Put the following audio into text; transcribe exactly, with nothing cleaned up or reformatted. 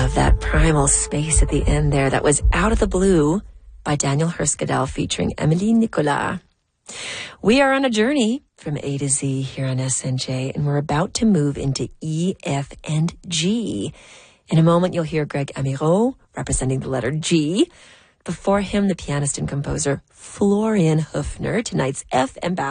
Love that primal space at the end there. That was Out of the Blue by Daniel Herskadel featuring Emily Nicolas. We are on a journey from A to Z here on S N J, and we're about to move into E, F, and G. In a moment, you'll hear Greg Amirault representing the letter G. Before him, the pianist and composer Florian Höfner, tonight's F ambassador.